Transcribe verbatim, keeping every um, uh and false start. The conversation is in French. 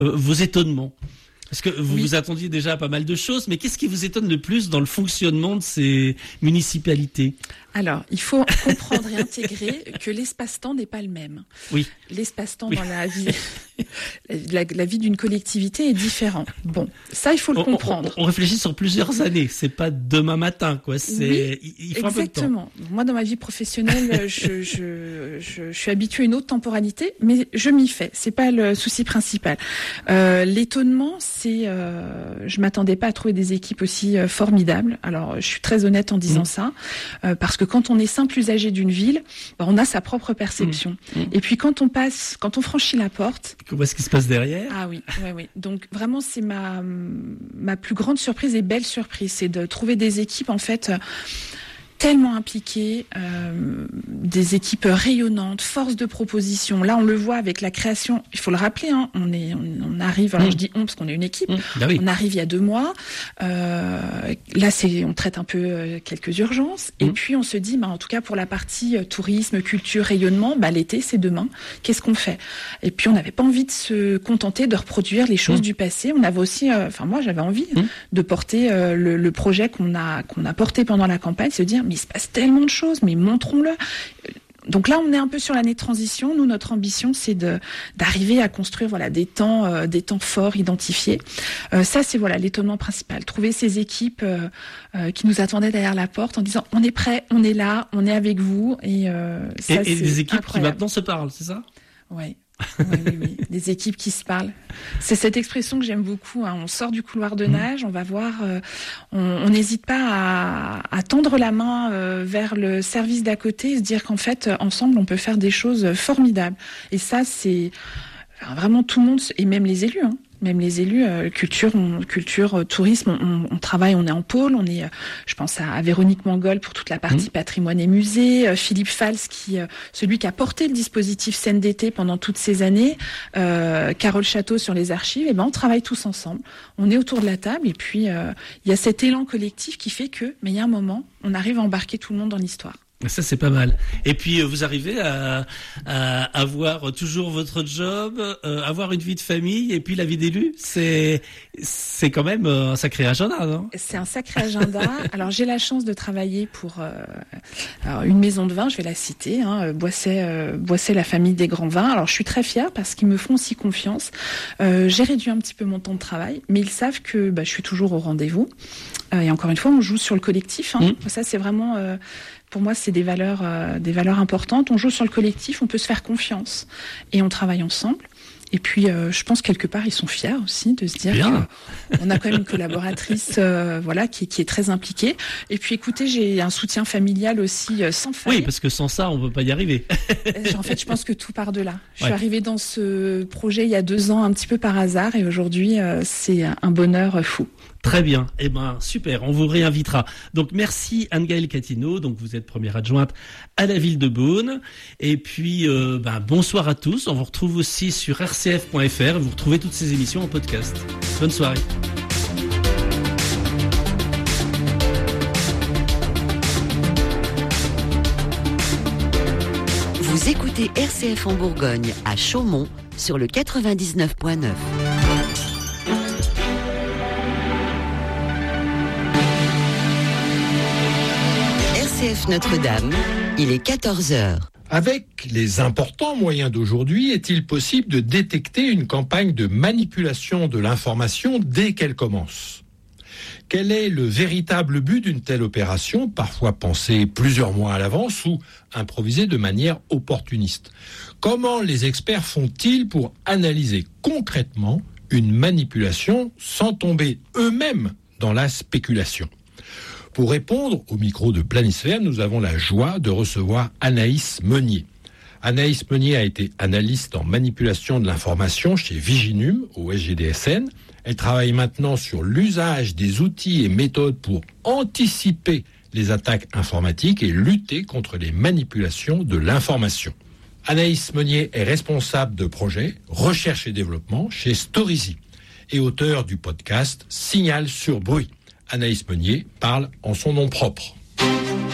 euh, vos étonnements. Parce que vous oui. vous attendiez déjà à pas mal de choses, mais qu'est-ce qui vous étonne le plus dans le fonctionnement de ces municipalités ? Alors, il faut comprendre et intégrer que l'espace-temps n'est pas le même. Oui. L'espace-temps oui. dans la vie, la, la vie d'une collectivité est différent. Bon, ça, il faut le on, comprendre. On, on réfléchit sur plusieurs années. C'est pas demain matin, quoi. C'est, oui, il faut exactement. un peu de temps. Moi, dans ma vie professionnelle, je, je, je, je suis habituée à une autre temporalité, mais je m'y fais. C'est pas le souci principal. Euh, l'étonnement, c'est, euh, je m'attendais pas à trouver des équipes aussi euh, formidables. Alors, je suis très honnête en disant mmh. ça, euh, parce que que quand on est simple usager d'une ville, bah, on a sa propre perception. Mmh. Mmh. Et puis quand on passe, quand on franchit la porte, on voit ce qui se passe derrière. Ah oui, oui, oui. Donc vraiment, c'est ma ma plus grande surprise et belle surprise, c'est de trouver des équipes en fait tellement impliquées, euh, des équipes rayonnantes, force de proposition. Là, on le voit avec la création. Il faut le rappeler, hein, on est, on, on arrive. Alors mmh. je dis on parce qu'on est une équipe. Mmh. Bah oui. On arrive il y a deux mois. Euh, là, c'est, on traite un peu euh, quelques urgences. Mmh. Et puis on se dit, bah en tout cas pour la partie euh, tourisme, culture, rayonnement, bah l'été c'est demain. Qu'est-ce qu'on fait ? Et puis on n'avait pas envie de se contenter de reproduire les choses mmh. du passé. On avait aussi, enfin euh, moi j'avais envie mmh. de porter euh, le, le projet qu'on a qu'on a porté pendant la campagne, se dire mais il se passe tellement de choses, mais montrons-le. Donc là, on est un peu sur l'année de transition. Nous, notre ambition, c'est de d'arriver à construire voilà des temps euh, des temps forts identifiés. Euh, ça, c'est voilà l'étonnement principal. Trouver ces équipes euh, euh, qui nous attendaient derrière la porte en disant on est prêt, on est là, on est avec vous. Et euh, ça, et, et c'est des équipes incroyable. qui maintenant se parlent, c'est ça ? Oui. oui, oui, oui. Des équipes qui se parlent. C'est cette expression que j'aime beaucoup. Hein. On sort du couloir de nage, on va voir. Euh, on n'hésite pas à, à tendre la main euh, vers le service d'à côté et se dire qu'en fait, ensemble, on peut faire des choses formidables. Et ça, c'est enfin, vraiment tout le monde, et même les élus. Hein. Même les élus, euh, culture, on, culture, euh, tourisme, on, on travaille, on est en pôle. On est, euh, je pense à, à Véronique Mangol pour toute la partie mmh. patrimoine et musée, euh, Philippe Fals, qui, euh, celui qui a porté le dispositif scène d'été pendant toutes ces années, euh, Carole Château sur les archives. Et ben, on travaille tous ensemble. On est autour de la table et puis euh, il y a cet élan collectif qui fait que, mais il y a un moment, on arrive à embarquer tout le monde dans l'histoire. Ça, c'est pas mal. Et puis, vous arrivez à, à avoir toujours votre job, euh, avoir une vie de famille et puis la vie d'élu. C'est, c'est quand même un sacré agenda, non ? C'est un sacré agenda. Alors, j'ai la chance de travailler pour euh, alors, une maison de vin, je vais la citer, hein, Boisset, euh, Boisset, la famille des grands vins. Alors, je suis très fière parce qu'ils me font aussi confiance. Euh, j'ai réduit un petit peu mon temps de travail, mais ils savent que bah, je suis toujours au rendez-vous. Euh, et encore une fois, on joue sur le collectif. Hein. Mmh. Ça, c'est vraiment... Euh, Pour moi, c'est des valeurs, euh, des valeurs importantes. On joue sur le collectif, on peut se faire confiance et on travaille ensemble. Et puis, euh, je pense quelque part, ils sont fiers aussi de se dire qu'on a quand même une collaboratrice, euh, voilà, qui, qui est très impliquée. Et puis, écoutez, j'ai un soutien familial aussi euh, sans faille. Oui, parce que sans ça, on peut pas y arriver. En fait, je pense que tout part de là. Je ouais. suis arrivée dans ce projet il y a deux ans, un petit peu par hasard, et aujourd'hui, euh, c'est un bonheur fou. Très bien. Eh ben, super. On vous réinvitera. Donc, merci Anne-Gaëlle Catino. Donc, vous êtes première adjointe à la ville de Beaune. Et puis, euh, ben, bonsoir à tous. On vous retrouve aussi sur r c f point f r. Vous retrouvez toutes ces émissions en podcast. Bonne soirée. Vous écoutez R C F en Bourgogne à Chaumont sur le quatre-vingt-dix-neuf point neuf. R C F Notre-Dame, il est quatorze heures. Avec les importants moyens d'aujourd'hui, est-il possible de détecter une campagne de manipulation de l'information dès qu'elle commence ? Quel est le véritable but d'une telle opération, parfois pensée plusieurs mois à l'avance ou improvisée de manière opportuniste ? Comment les experts font-ils pour analyser concrètement une manipulation sans tomber eux-mêmes dans la spéculation ? Pour répondre au micro de Planisphère, nous avons la joie de recevoir Anaïs Meunier. Anaïs Meunier a été analyste en manipulation de l'information chez Viginum au S G D S N. Elle travaille maintenant sur l'usage des outils et méthodes pour anticiper les attaques informatiques et lutter contre les manipulations de l'information. Anaïs Meunier est responsable de projet recherche et développement chez Storyzy et auteur du podcast Signal sur bruit. Anaïs Meunier parle en son nom propre.